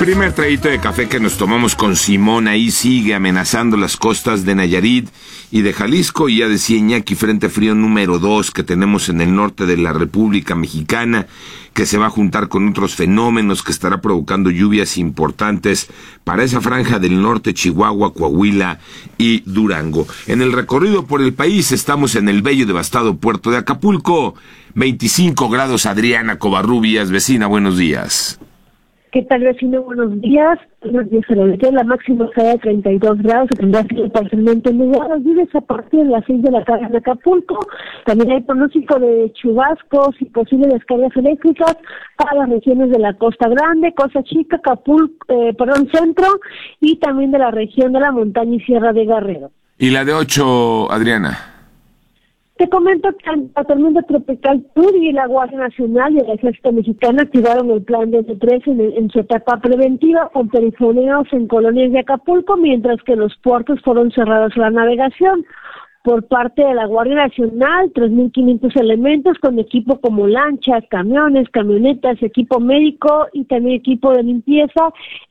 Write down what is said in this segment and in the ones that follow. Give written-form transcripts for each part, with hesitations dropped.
primer traguito de café que nos tomamos con Simón ahí sigue amenazando las costas de Nayarit y de Jalisco, y ya decía Iñaki, frente frío número 2 que tenemos en el norte de la República Mexicana, que se va a juntar con otros fenómenos que estará provocando lluvias importantes para esa franja del norte, Chihuahua, Coahuila y Durango. En el recorrido por el país estamos en el bello y devastado puerto de Acapulco. 25 grados, Adriana Covarrubias. Vecina, buenos días. ¿Qué tal, vecino? Buenos días. Buenos días, la máxima será de 32 grados, se tendrá sido parcialmente nublado. Lluvias a partir de las 6 de la tarde en Acapulco. También hay pronóstico de chubascos y posibles descargas eléctricas para las regiones de la Costa Grande, Costa Chica, Acapulco, Centro, y también de la región de la montaña y Sierra de Guerrero. ¿Y la de 8, Adriana? Te comento que la tormenta tropical Turi y la Guardia Nacional y el Ejército Mexicano activaron el plan de S3 en su etapa preventiva con perifoneos en colonias de Acapulco, mientras que los puertos fueron cerrados a la navegación. Por parte de la Guardia Nacional, 3.500 elementos con equipo como lanchas, camiones, camionetas, equipo médico y también equipo de limpieza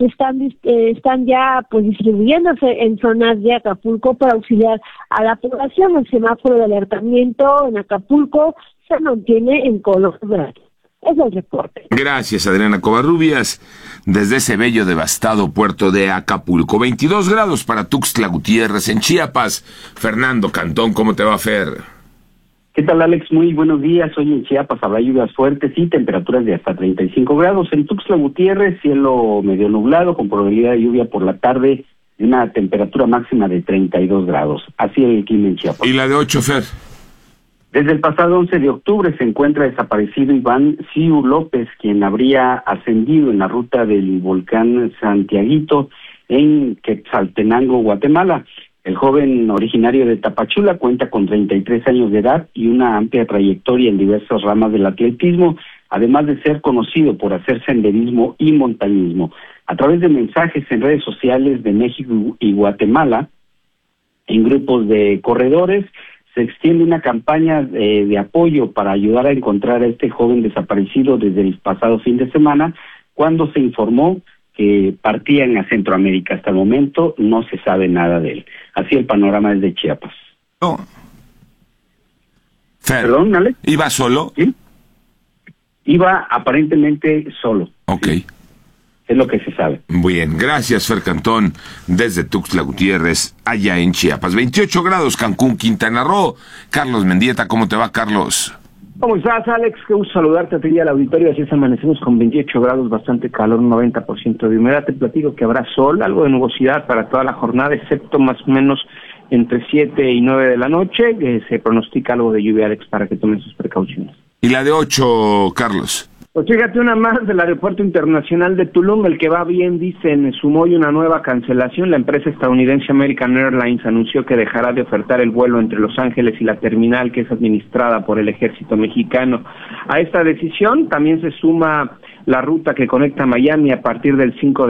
están ya pues distribuyéndose en zonas de Acapulco para auxiliar a la población. El semáforo de alertamiento en Acapulco se mantiene en color verde. Es el reporte. Gracias, Adriana Covarrubias, desde ese bello devastado puerto de Acapulco. 22 grados para Tuxtla Gutiérrez, en Chiapas. Fernando Cantón, ¿cómo te va, Fer? ¿Qué tal, Alex? Muy buenos días. Hoy en Chiapas habrá lluvias fuertes y temperaturas de hasta 35 grados. En Tuxtla Gutiérrez, cielo medio nublado, con probabilidad de lluvia por la tarde, y una temperatura máxima de 32 grados. Así el clima en Chiapas. ¿Y la de 8, Fer? Desde el pasado 11 de octubre se encuentra desaparecido Iván Siu López, quien habría ascendido en la ruta del volcán Santiaguito en Quetzaltenango, Guatemala. El joven originario de Tapachula cuenta con 33 años de edad y una amplia trayectoria en diversas ramas del atletismo, además de ser conocido por hacer senderismo y montañismo. A través de mensajes en redes sociales de México y Guatemala, en grupos de corredores, se extiende una campaña de apoyo para ayudar a encontrar a este joven desaparecido desde el pasado fin de semana, cuando se informó que partían a Centroamérica. Hasta el momento no se sabe nada de él. Así el panorama es de Chiapas. Oh. Fer, ¿Perdón, Alex? ¿Iba solo? Sí. Iba aparentemente solo. Ok. Sí. Es lo que se sabe. Bien, gracias, Fer Cantón, desde Tuxtla Gutiérrez, allá en Chiapas. 28 grados, Cancún, Quintana Roo. Carlos Mendieta, ¿cómo te va, Carlos? ¿Cómo estás, Alex? Qué gusto saludarte a ti y al auditorio. Así es, amanecemos con 28 grados, bastante calor, un 90% de humedad. Te platico que habrá sol, algo de nubosidad para toda la jornada, excepto más o menos entre 7 y 9 de la noche. Se pronostica algo de lluvia, Alex, para que tomen sus precauciones. ¿Y la de 8, Carlos? Pues fíjate, una más del Aeropuerto Internacional de Tulum, el que va bien, dicen, sumó hoy una nueva cancelación. La empresa estadounidense American Airlines anunció que dejará de ofertar el vuelo entre Los Ángeles y la terminal que es administrada por el Ejército Mexicano. A esta decisión también se suma la ruta que conecta Miami a partir del 5 de